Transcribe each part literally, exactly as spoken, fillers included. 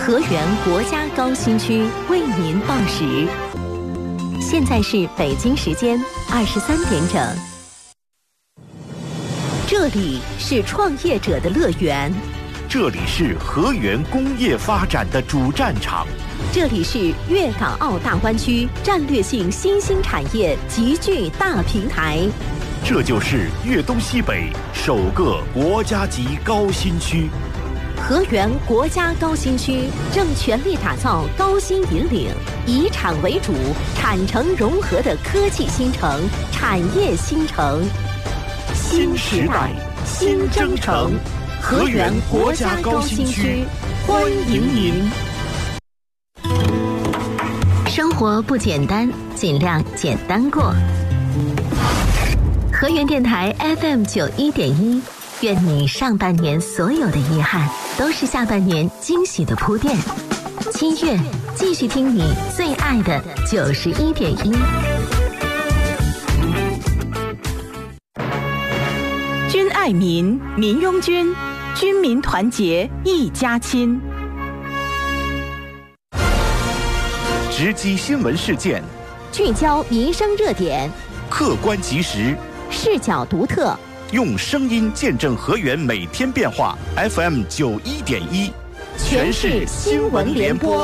河源国家高新区为您报时，现在是北京时间二十三点整。这里是创业者的乐园， 这里是河源工业发展的主战场， 这里是粤港澳大湾区战略性新兴产业集聚大平台， 这就是粤东西北首个国家级高新区。 河源国家高新区正全力打造高新引领、以产为主、产城融合的科技新城、产业新城。新时代，新征程，河源国家高新区，欢迎您。生活不简单，尽量简单过。河源电台 F M 九一点一。愿你上半年所有的遗憾，都是下半年惊喜的铺垫。七月，继续听你最爱的九十一点一。 君爱民，民拥君，军民团结一家亲。 直击新闻事件， 聚焦民生热点， 客观及时， 视角独特。 用声音见证河源每天变化 ，F M 九一点一， 全市新闻联播。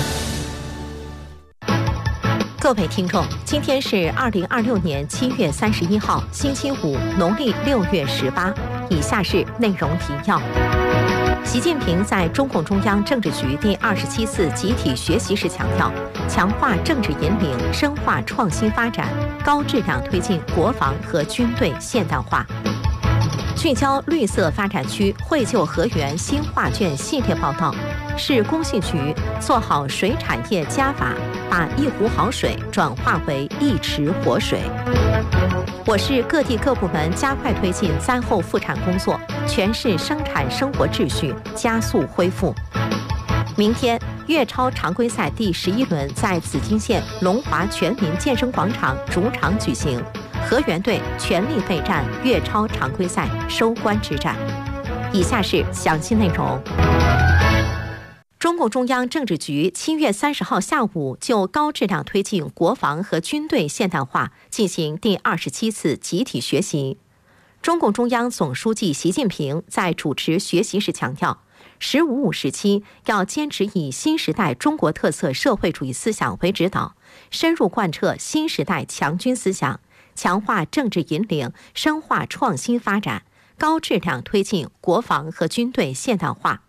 各位听众，今天是二零二六年七月三十一号，星期五，农历六月十八。以下是内容提要：习近平在中共中央政治局第二十七次集体学习时强调，强化政治引领，深化创新发展，高质量推进国防和军队现代化。聚焦绿色发展区惠就河源新画卷系列报道，市工信局做好水产业加法，把一壶好水转化为一池活水。我市各地各部门加快推进灾后复产工作，全市生产生活秩序加速恢复。明天，粤超常规赛第十一轮在紫金县龙华全民健身广场主场举行。河源队全力备战粤超常规赛收官之战。以下是详细内容。中共中央政治局七月三十号下午就高质量推进国防和军队现代化进行第二十七次集体学习。中共中央总书记习近平在主持学习时强调，十五五时期要坚持以新时代中国特色社会主义思想为指导，深入贯彻新时代强军思想，强化政治引领，深化创新发展，高质量推进国防和军队现代化。